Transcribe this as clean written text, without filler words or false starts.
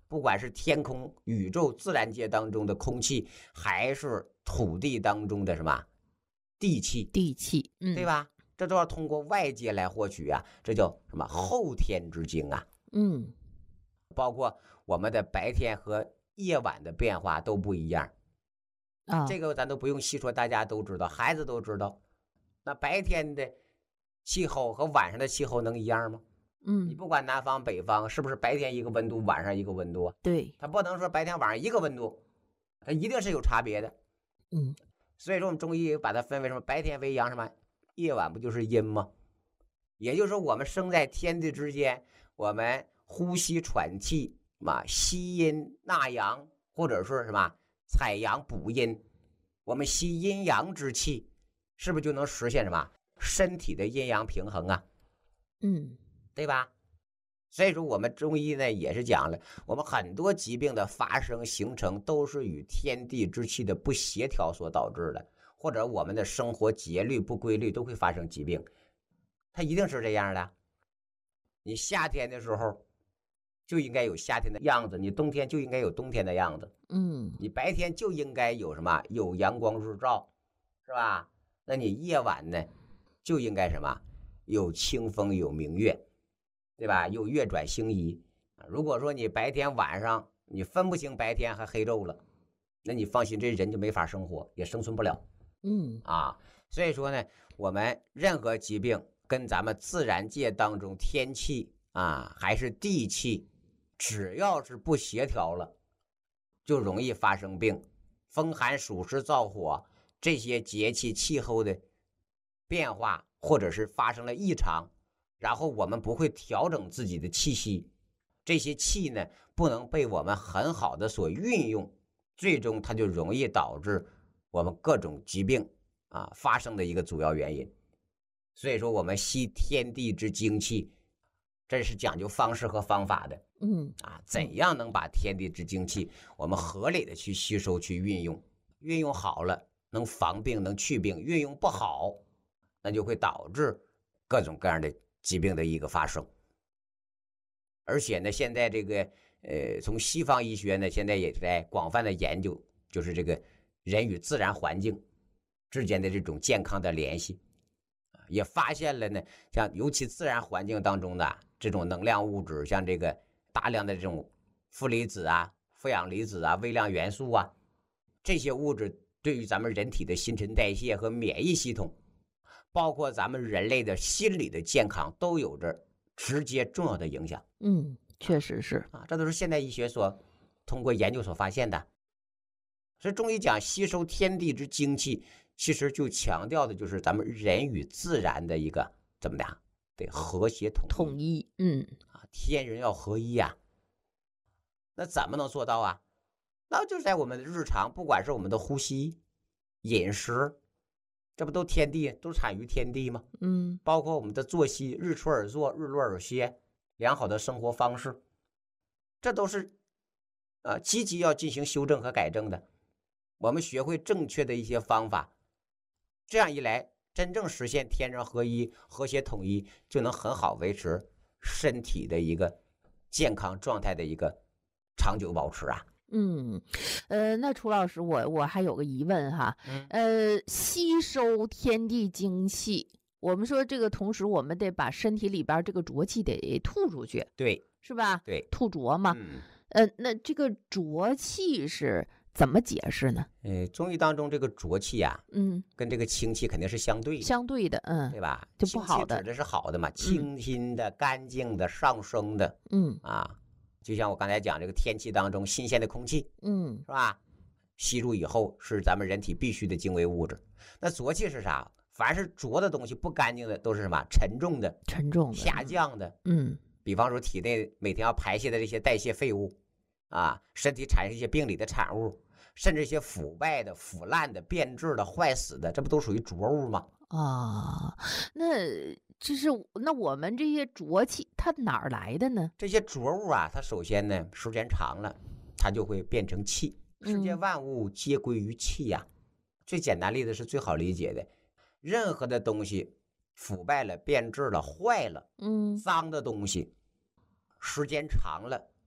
不管是天空、宇宙、自然界当中的空气，还是土地当中的什么地气，对吧？这都要通过外界来获取啊，这叫什么后天之精啊？包括我们的白天和夜晚的变化都不一样啊，这个咱都不用细说，大家都知道，孩子都知道。那白天的气候和晚上的气候能一样吗？你不管南方北方，是不是白天一个温度，晚上一个温度啊？ 对， 它不能说白天晚上一个温度，它一定是有差别的。所以说我们中医把它分为什么？白天为阳，什么夜晚不就是阴吗？也就是说，我们生在天地之间，我们呼吸喘气嘛，吸阴纳阳，或者是什么采阳补阴，我们吸阴阳之气，是不是就能实现什么身体的阴阳平衡啊？对吧？所以说我们中医呢也是讲了，我们很多疾病的发生形成都是与天地之气的不协调所导致的，或者我们的生活节律不规律都会发生疾病，它一定是这样的。你夏天的时候就应该有夏天的样子，你冬天就应该有冬天的样子。你白天就应该有什么有阳光日照，是吧？那你夜晚呢就应该什么有清风有明月，对吧？有月转星移。如果说你白天晚上你分不清白天和黑昼了，那你放心，这人就没法生活，也生存不了。所以说呢，我们任何疾病跟咱们自然界当中天气啊还是地气，只要是不协调了，就容易发生病。风寒暑湿燥火这些节气气候的变化，或者是发生了异常，然后我们不会调整自己的气息，这些气呢不能被我们很好的所运用，最终它就容易导致我们各种疾病啊发生的一个主要原因。所以说我们吸天地之精气，这是讲究方式和方法的。怎样能把天地之精气我们合理的去吸收去运用，运用好了能防病能去病，运用不好那就会导致各种各样的疾病的一个发生。而且呢现在这个从西方医学呢现在也在广泛的研究，就是这个人与自然环境之间的这种健康的联系，也发现了呢像尤其自然环境当中的这种能量物质，像这个大量的这种负离子啊、负氧离子啊、微量元素啊，这些物质对于咱们人体的新陈代谢和免疫系统，包括咱们人类的心理的健康都有着直接重要的影响。 确实是这都是现代医学所通过研究所发现的。所以中医讲吸收天地之精气，其实就强调的就是咱们人与自然的一个怎么的得和谐统一。天人要合一啊。那怎么能做到啊？那就是在我们的日常，不管是我们的呼吸、饮食，这不都天地都产于天地吗？包括我们的作息，日出而作，日落而歇，良好的生活方式，这都是积极要进行修正和改正的。我们学会正确的一些方法，这样一来，真正实现天人合一、和谐统一，就能很好维持身体的一个健康状态的一个长久保持啊。 那楚老师，我还有个疑问哈，吸收天地精气，我们说这个同时我们得把身体里边这个浊气得吐出去， 对， 是吧？ 对， 吐浊嘛。那这个浊气是怎么解释呢？ 中医当中这个浊气啊，跟这个清气肯定是相对的，对吧？ 就不好的， 清气指的是好的嘛，清新的、干净的、上升的，就像我刚才讲这个天气当中新鲜的空气，是吧？吸入以后是咱们人体必须的精微物质。那浊气是啥？凡是浊的东西、不干净的，都是什么？沉重的、下降的。比方说体内每天要排泄的这些代谢废物啊，身体产生一些病理的产物，甚至一些腐败的、腐烂的、变质的、坏死的，这不都属于浊物吗？ 那我们这些浊气它哪儿来的呢？ 这些浊物啊，它首先呢时间长了，它就会变成气。世界万物皆归于气呀。最简单例子是最好理解的，任何的东西腐败了、变质了、坏了，脏的东西，时间长了，